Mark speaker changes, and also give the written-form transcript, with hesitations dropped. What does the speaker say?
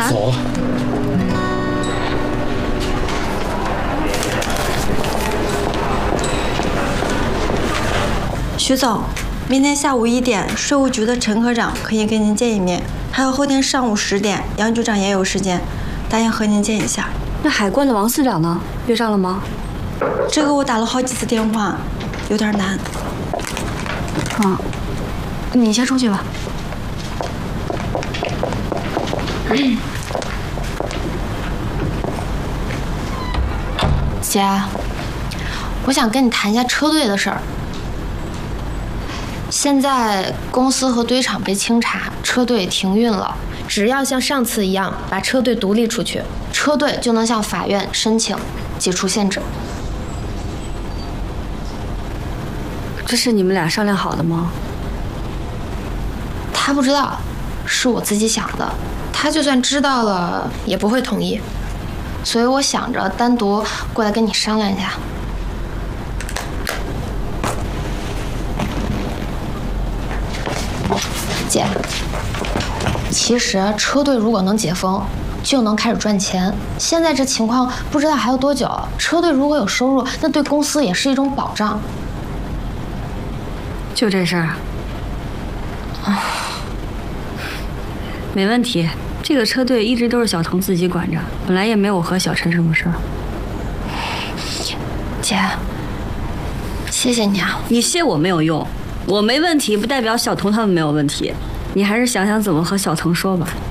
Speaker 1: 走。
Speaker 2: 徐总，明天下午1点，税务局的陈科长可以跟您见一面，还有后天上午10点，杨局长也有时间，答应和您见一下。
Speaker 3: 那海关的王司长呢？约上了吗？
Speaker 2: 这个我打了好几次电话，有点难。
Speaker 3: 你先出去吧。
Speaker 4: 姐，我想跟你谈一下车队的事儿。现在公司和堆场被清查，车队停运了。只要像上次一样把车队独立出去，车队就能向法院申请解除限制。
Speaker 3: 这是你们俩商量好的吗？
Speaker 4: 他不知道，是我自己想的。他就算知道了，也不会同意。所以我想着单独过来跟你商量一下。姐，其实车队如果能解封，就能开始赚钱。现在这情况不知道还有多久。车队如果有收入，那对公司也是一种保障。
Speaker 3: 就这事儿？没问题。这个车队一直都是小腾自己管着，本来也没有我和小陈什么事儿。
Speaker 4: 姐，谢谢你啊！
Speaker 3: 你谢我没有用，我没问题不代表小腾他们没有问题。你还是想想怎么和小腾说吧。